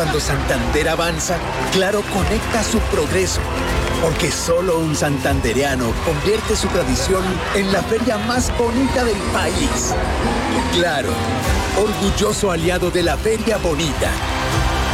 Cuando Santander avanza, Claro conecta su progreso. Porque solo un santandereano convierte su tradición en la feria más bonita del país. Claro, orgulloso aliado de la Feria Bonita.